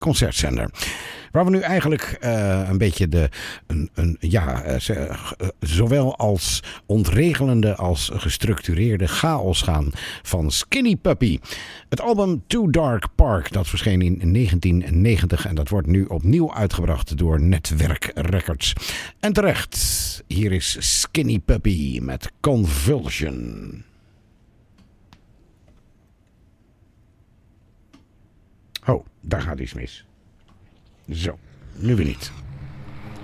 concertzender. Waar we nu eigenlijk een beetje zowel als ontregelende als gestructureerde chaos gaan van Skinny Puppy. Het album Too Dark Park, dat verscheen in 1990 en dat wordt nu opnieuw uitgebracht door Netwerk Records. En terecht, hier is Skinny Puppy met Convulsion. Oh, daar gaat iets mis. Zo, nu weer niet.